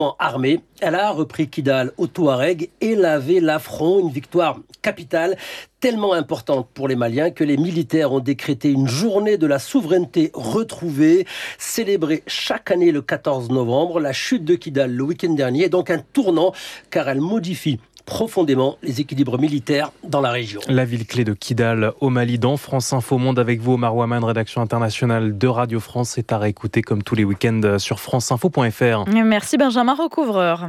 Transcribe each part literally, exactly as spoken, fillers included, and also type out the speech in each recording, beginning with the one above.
armée, elle a repris Kidal aux Touaregs et lavé l'affront, une victoire capitale tellement importante pour les Maliens que les militaires ont décrété une journée de la souveraineté retrouvée, célébrée chaque année le quatorze novembre. La chute de Kidal le week-end dernier est donc un tournant car elle modifie profondément les équilibres militaires dans la région. La ville clé de Kidal au Mali, dans France Info Monde avec vous, Omar Ouaman, rédaction internationale de Radio France, est à réécouter comme tous les week-ends sur franceinfo point f r. Merci Benjamin Recouvreur.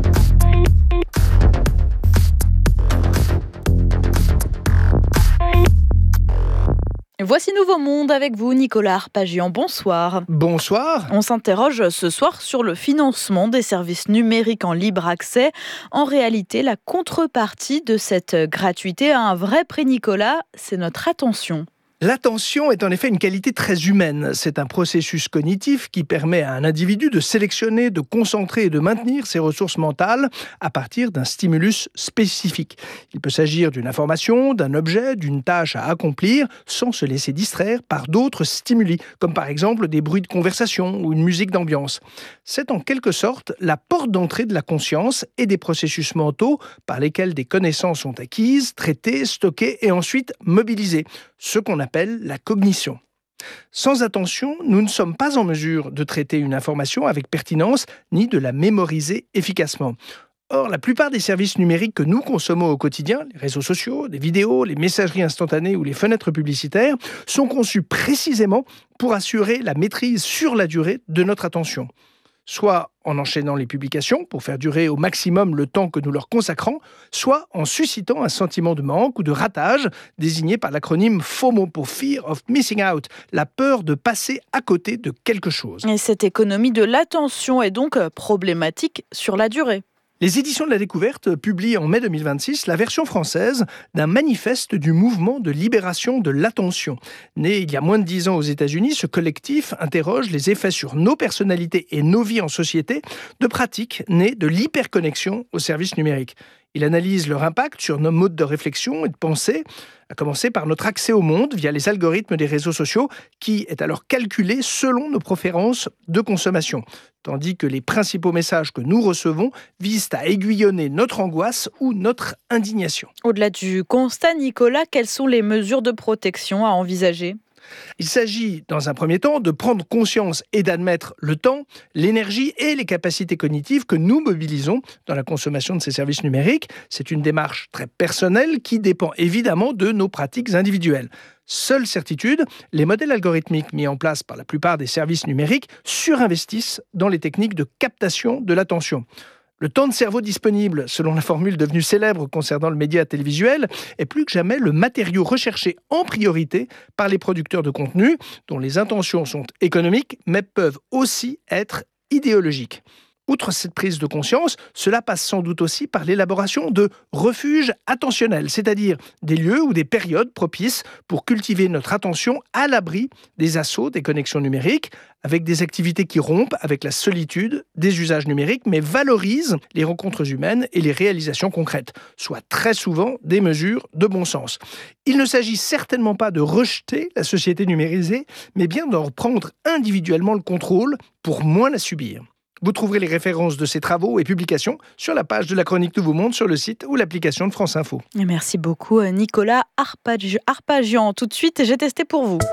Voici Nouveau Monde avec vous, Nicolas Arpagian. Bonsoir. Bonsoir. On s'interroge ce soir sur le financement des services numériques en libre accès. En réalité, la contrepartie de cette gratuité a un vrai prix, Nicolas, c'est notre attention. L'attention est en effet une qualité très humaine. C'est un processus cognitif qui permet à un individu de sélectionner, de concentrer et de maintenir ses ressources mentales à partir d'un stimulus spécifique. Il peut s'agir d'une information, d'un objet, d'une tâche à accomplir sans se laisser distraire par d'autres stimuli, comme par exemple des bruits de conversation ou une musique d'ambiance. C'est en quelque sorte la porte d'entrée de la conscience et des processus mentaux par lesquels des connaissances sont acquises, traitées, stockées et ensuite mobilisées. Ce qu'on appelle la cognition. Sans attention, nous ne sommes pas en mesure de traiter une information avec pertinence ni de la mémoriser efficacement. Or, la plupart des services numériques que nous consommons au quotidien, les réseaux sociaux, les vidéos, les messageries instantanées ou les fenêtres publicitaires, sont conçus précisément pour assurer la maîtrise sur la durée de notre attention. Soit en enchaînant les publications pour faire durer au maximum le temps que nous leur consacrons, soit en suscitant un sentiment de manque ou de ratage, désigné par l'acronyme FOMO pour Fear of Missing Out, la peur de passer à côté de quelque chose. Et cette économie de l'attention est donc problématique sur la durée. Les éditions de la Découverte publient en mai deux mille vingt-six la version française d'un manifeste du mouvement de libération de l'attention. Né il y a moins de dix ans aux États-Unis, ce collectif interroge les effets sur nos personnalités et nos vies en société de pratiques nées de l'hyperconnexion aux services numériques. Il analyse leur impact sur nos modes de réflexion et de pensée, à commencer par notre accès au monde via les algorithmes des réseaux sociaux, qui est alors calculé selon nos préférences de consommation, tandis que les principaux messages que nous recevons visent à aiguillonner notre angoisse ou notre indignation. Au-delà du constat, Nicolas, quelles sont les mesures de protection à envisager ? Il s'agit, dans un premier temps, de prendre conscience et d'admettre le temps, l'énergie et les capacités cognitives que nous mobilisons dans la consommation de ces services numériques. C'est une démarche très personnelle qui dépend évidemment de nos pratiques individuelles. Seule certitude, les modèles algorithmiques mis en place par la plupart des services numériques surinvestissent dans les techniques de captation de l'attention. Le temps de cerveau disponible, selon la formule devenue célèbre concernant le média télévisuel, est plus que jamais le matériau recherché en priorité par les producteurs de contenu, dont les intentions sont économiques, mais peuvent aussi être idéologiques. Outre cette prise de conscience, cela passe sans doute aussi par l'élaboration de refuges attentionnels, c'est-à-dire des lieux ou des périodes propices pour cultiver notre attention à l'abri des assauts des connexions numériques, avec des activités qui rompent avec la solitude des usages numériques, mais valorisent les rencontres humaines et les réalisations concrètes, soit très souvent des mesures de bon sens. Il ne s'agit certainement pas de rejeter la société numérisée, mais bien d'en reprendre individuellement le contrôle pour moins la subir. Vous trouverez les références de ces travaux et publications sur la page de la chronique Nouveau Monde sur le site ou l'application de France Info. Merci beaucoup Nicolas Arpagi- Arpagian. Tout de suite, j'ai testé pour vous.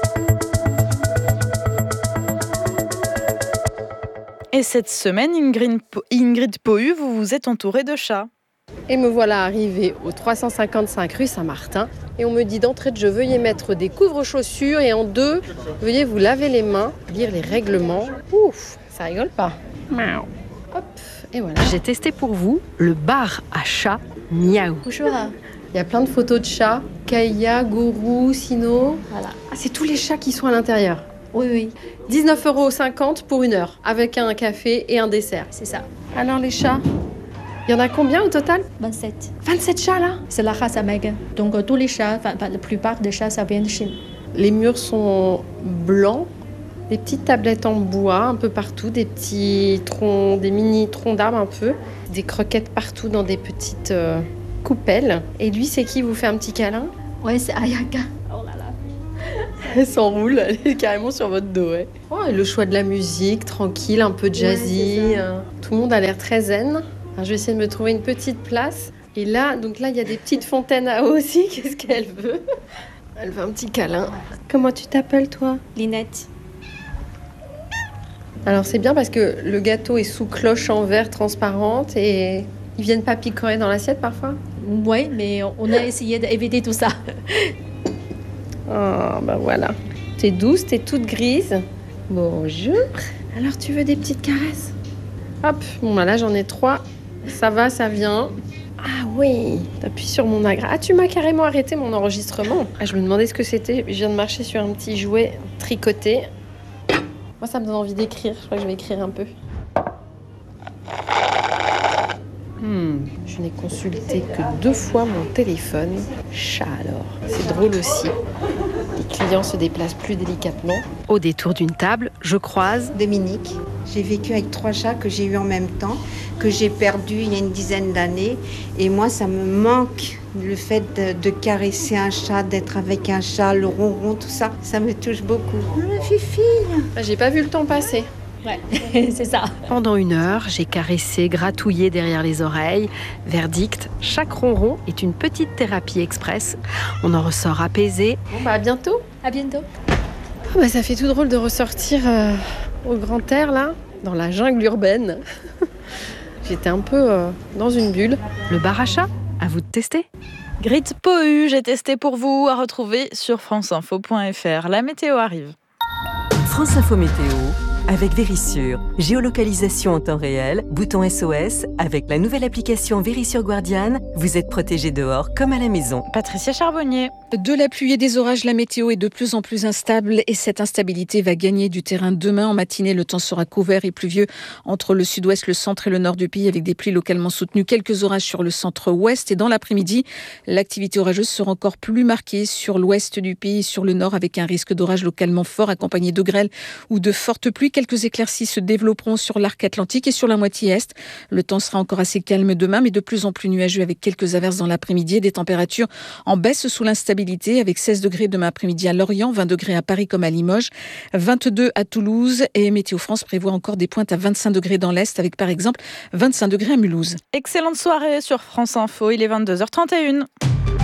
Et cette semaine, Ingrid, Ingrid Pohu, vous vous êtes entourée de chats. Et me voilà arrivée au trois cent cinquante-cinq rue Saint-Martin. Et on me dit d'entrée de jeu, veuillez mettre des couvre-chaussures. Et en deux, veuillez vous laver les mains, lire les règlements. Ouf, ça rigole pas. Miaou. Hop, et voilà. J'ai testé pour vous le bar à chat Miaou. Bonjour. Il y a plein de photos de chats. Kaya, Gourou, Sino. Voilà. Ah, c'est tous les chats qui sont à l'intérieur. Oui, oui, dix-neuf euros cinquante pour une heure, avec un café et un dessert. c'est ça. Alors les chats, il y en a combien au total ? vingt-sept. vingt-sept chats là ? C'est la race Amègue. Donc euh, tous les chats, enfin la plupart des chats, ça vient de chez nous. Les murs sont blancs, des petites tablettes en bois un peu partout, des petits troncs, des mini troncs d'arbres un peu, des croquettes partout dans des petites euh, coupelles. Et lui, c'est qui vous fait un petit câlin ? Ouais, c'est Ayaka. Oh là là. Elle s'enroule, elle est carrément sur votre dos. Ouais. Oh, et le choix de la musique, tranquille, un peu jazzy. Ouais, euh, tout le monde a l'air très zen. Alors, je vais essayer de me trouver une petite place. Et là, donc là, il y a des petites fontaines à eau aussi. Qu'est-ce qu'elle veut ? Elle veut un petit câlin. Comment tu t'appelles, toi ? Linette. Alors, c'est bien parce que le gâteau est sous cloche en verre transparente et ils viennent pas picorer dans l'assiette parfois ? Oui, mais on a essayé d'éviter tout ça. Oh, bah voilà. T'es douce, t'es toute grise. Bonjour. Alors, tu veux des petites caresses ? Hop, bon, bah là, j'en ai trois. Ça va, ça vient. Ah oui, t'appuies sur mon agra. Ah, tu m'as carrément arrêté mon enregistrement. Ah, je me demandais ce que c'était. Je viens de marcher sur un petit jouet tricoté. Moi, ça me donne envie d'écrire. Je crois que je vais écrire un peu. Hmm, je n'ai consulté que deux fois mon téléphone. Chat alors, c'est drôle aussi. Les clients se déplacent plus délicatement. Au détour d'une table, je croise Dominique. J'ai vécu avec trois chats que j'ai eu en même temps, que j'ai perdu il y a une dizaine d'années. Et moi, ça me manque, le fait de, de caresser un chat, d'être avec un chat, le ronron, tout ça. Ça me touche beaucoup. Ma Fifi. Bah, j'ai pas vu le temps passer. Ouais, c'est ça. Pendant une heure, j'ai caressé, gratouillé derrière les oreilles. Verdict, chaque ronron est une petite thérapie express. On en ressort apaisé. Bon, bah à bientôt. À bientôt. Oh, bah, ça fait tout drôle de ressortir euh, au grand air, là, dans la jungle urbaine. J'étais un peu euh, dans une bulle. Le bar à chat, à vous de tester. Grit Pohu, j'ai testé pour vous, à retrouver sur franceinfo point f r. La météo arrive. France Info Météo. Avec Vérissure, géolocalisation en temps réel, bouton S O S, avec la nouvelle application Vérissure Guardian, vous êtes protégé dehors comme à la maison. Patricia Charbonnier. De la pluie et des orages, la météo est de plus en plus instable et cette instabilité va gagner du terrain demain. En matinée, le temps sera couvert et pluvieux entre le sud-ouest, le centre et le nord du pays avec des pluies localement soutenues. Quelques orages sur le centre-ouest et dans l'après-midi, l'activité orageuse sera encore plus marquée sur l'ouest du pays et sur le nord avec un risque d'orage localement fort accompagné de grêle ou de fortes pluies. Quelques éclaircies se développeront sur l'arc atlantique et sur la moitié est. Le temps sera encore assez calme demain, mais de plus en plus nuageux avec quelques averses dans l'après-midi et des températures en baisse sous l'instabilité avec seize degrés demain après-midi à Lorient, vingt degrés à Paris comme à Limoges, vingt-deux à Toulouse et Météo France prévoit encore des pointes à vingt-cinq degrés dans l'Est avec par exemple vingt-cinq degrés à Mulhouse. Excellente soirée sur France Info, il est vingt-deux heures trente et une.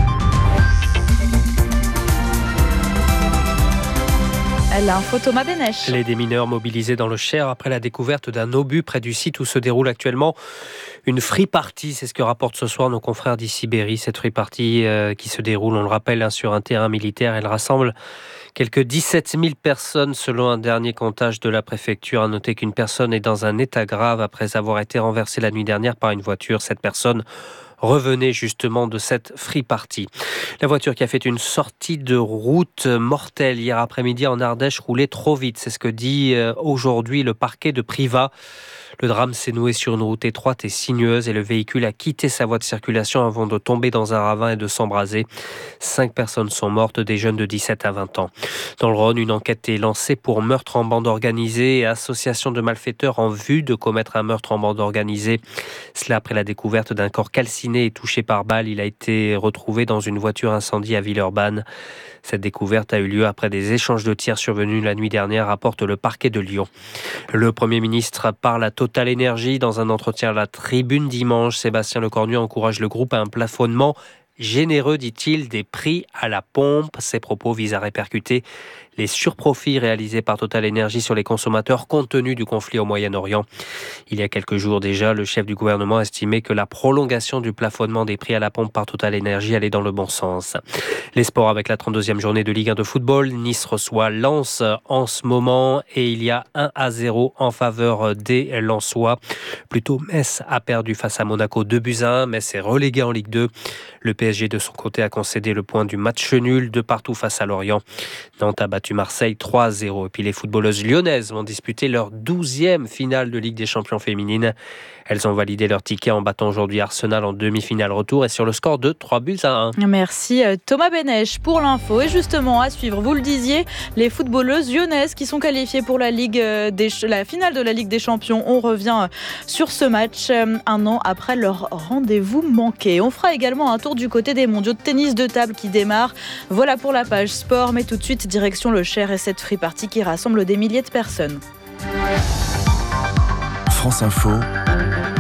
L'info Thomas Bénèche. Les démineurs mobilisés dans le Cher après la découverte d'un obus près du site où se déroule actuellement une free party. C'est ce que rapportent ce soir nos confrères d'Ici Berry. Cette free party euh, qui se déroule, on le rappelle, hein, sur un terrain militaire. Elle rassemble quelques dix-sept mille personnes selon un dernier comptage de la préfecture. À noter qu'une personne est dans un état grave après avoir été renversée la nuit dernière par une voiture. Cette personne revenait justement de cette free party. La voiture qui a fait une sortie de route mortelle hier après-midi en Ardèche roulait trop vite. C'est ce que dit aujourd'hui le parquet de Privas. Le drame s'est noué sur une route étroite et sinueuse et le véhicule a quitté sa voie de circulation avant de tomber dans un ravin et de s'embraser. Cinq personnes sont mortes, des jeunes de dix-sept à vingt ans. Dans le Rhône, une enquête est lancée pour meurtre en bande organisée et association de malfaiteurs en vue de commettre un meurtre en bande organisée. Cela après la découverte d'un corps calciné et touché par balle. Il a été retrouvé dans une voiture incendie à Villeurbanne. Cette découverte a eu lieu après des échanges de tirs survenus la nuit dernière, rapporte le parquet de Lyon. Le Premier ministre parle à Total Énergie dans un entretien à la Tribune dimanche. Sébastien Lecornu encourage le groupe à un plafonnement généreux, dit-il, des prix à la pompe. Ces propos visent à répercuter les surprofits réalisés par Total Énergie sur les consommateurs compte tenu du conflit au Moyen-Orient. Il y a quelques jours déjà, le chef du gouvernement estimait que la prolongation du plafonnement des prix à la pompe par Total Énergie allait dans le bon sens. Les sports avec la trente-deuxième journée de Ligue un de football. Nice reçoit Lens en ce moment et il y a un à zéro en faveur des Lensois. Plutôt, Metz a perdu face à Monaco deux buts à un. Metz est relégué en Ligue deux. Le P S G de son côté a concédé le point du match nul de partout face à Lorient. Nantes a battu Marseille trois à zéro. Et puis les footballeuses lyonnaises vont disputer leur douzième finale de Ligue des Champions féminines. Elles ont validé leur ticket en battant aujourd'hui Arsenal en demi-finale retour et sur le score de trois buts à un. Merci Thomas Bénèche pour l'info. Et justement, à suivre, vous le disiez, les footballeuses lyonnaises qui sont qualifiées pour la, Ligue des, la finale de la Ligue des Champions. On revient sur ce match un an après leur rendez-vous manqué. On fera également un tour du côté des mondiaux de tennis de table qui démarrent. Voilà pour la page sport, mais tout de suite, direction Le Cher et cette free party qui rassemble des milliers de personnes. France Info.